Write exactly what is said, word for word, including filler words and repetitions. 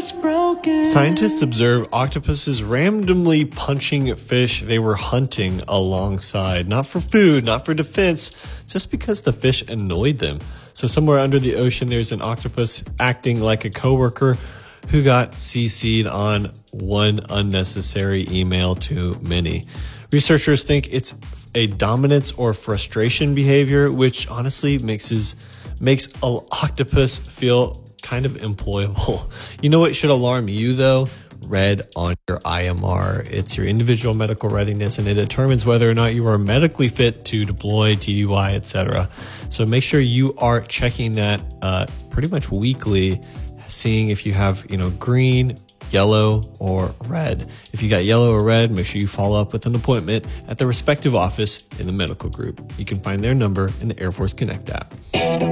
just broken. Scientists observed octopuses randomly punching fish they were hunting alongside, not for food, not for defense, just because the fish annoyed them. So somewhere under the ocean, there's an octopus acting like a coworker who got C C'd on one unnecessary email too many. Researchers think it's a dominance or frustration behavior, which honestly makes his, makes an octopus feel kind of employable. You know what should alarm you though? Red on your I M R. It's your individual medical readiness, and it determines whether or not you are medically fit to deploy, T D Y, et cetera. So make sure you are checking that uh, pretty much weekly, seeing if you have, you know, green, yellow, or red. If you got yellow or red, make sure you follow up with an appointment at the respective office in the medical group. You can find their number in the Air Force Connect app.